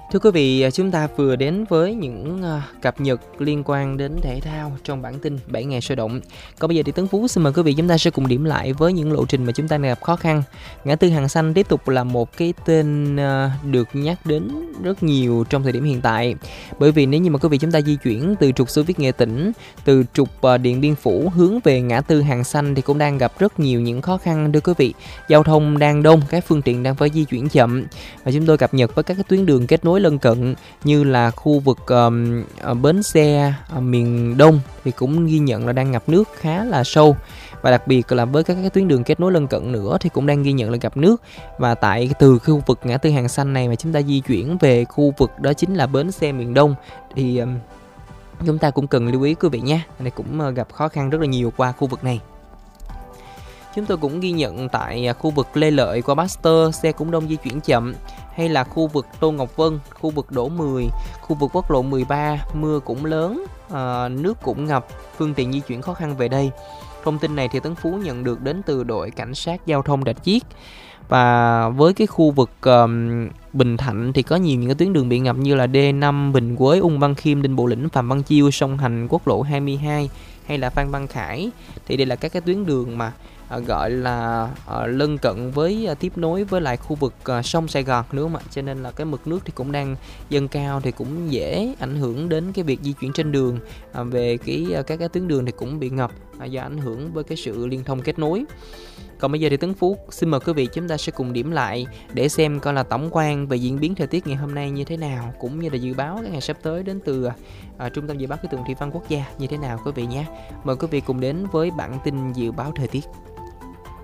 Thưa quý vị, chúng ta vừa đến với những cập nhật liên quan đến thể thao trong bản tin 7 ngày sôi động. Còn bây giờ thì Tấn Phú xin mời quý vị chúng ta sẽ cùng điểm lại với những lộ trình mà chúng ta đang gặp khó khăn. Ngã tư Hàng Xanh tiếp tục là một cái tên được nhắc đến rất nhiều trong thời điểm hiện tại. Bởi vì nếu như mà quý vị chúng ta di chuyển từ trục Xô Viết Nghệ Tĩnh, từ trục Điện Biên Phủ hướng về ngã tư Hàng Xanh thì cũng đang gặp rất nhiều những khó khăn thưa quý vị. Giao thông đang đông, các phương tiện đang phải di chuyển chậm. Và chúng tôi cập nhật với các cái tuyến đường kết nối lân cận như là khu vực bến xe miền Đông thì cũng ghi nhận là đang ngập nước khá là sâu, và đặc biệt là với các cái tuyến đường kết nối lân cận nữa thì cũng đang ghi nhận là ngập nước. Và tại từ khu vực ngã tư Hàng Xanh này mà chúng ta di chuyển về khu vực đó chính là bến xe miền Đông thì chúng ta cũng cần lưu ý quý vị nhé, này cũng gặp khó khăn rất là nhiều qua khu vực này. Chúng tôi cũng ghi nhận tại khu vực Lê Lợi qua Baxter xe cũng đông di chuyển chậm, hay là khu vực Tô Ngọc Vân, khu vực Đỗ 10, khu vực quốc lộ 13 mưa cũng lớn, nước cũng ngập, phương tiện di chuyển khó khăn về đây. Thông tin này thì Tấn Phú nhận được đến từ đội cảnh sát giao thông Rạch Chiếc. Và với cái khu vực Bình Thạnh thì có nhiều những cái tuyến đường bị ngập như là D5 Bình Quế, Ung Văn Khiêm, Đinh Bộ Lĩnh, Phạm Văn Chiêu, Sông Hành, quốc lộ 22 hay là Phan Văn Khải. Thì đây là các cái tuyến đường mà gọi là lân cận với tiếp nối với lại khu vực sông Sài Gòn nữa mà, cho nên là cái mực nước thì cũng đang dâng cao thì cũng dễ ảnh hưởng đến cái việc di chuyển trên đường. Về các cái tuyến đường thì cũng bị ngập do ảnh hưởng với cái sự liên thông kết nối. Còn bây giờ thì Tấn Phú xin mời quý vị chúng ta sẽ cùng điểm lại để xem coi là tổng quan về diễn biến thời tiết ngày hôm nay như thế nào, cũng như là dự báo các ngày sắp tới đến từ Trung tâm Dự báo Khí tượng Thủy văn Quốc gia như thế nào quý vị nhé. Mời quý vị cùng đến với bản tin dự báo thời tiết.